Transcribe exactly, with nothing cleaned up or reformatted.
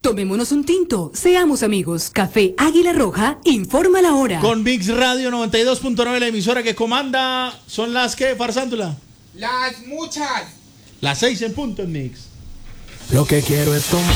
Tomémonos un tinto, seamos amigos. Café Águila Roja, informa la hora. Con Mix Radio noventa y dos punto nueve, la emisora que comanda, ¿son las qué, Farsándula? Las muchas. Las seis en punto en Mix. Lo que quiero es tomar.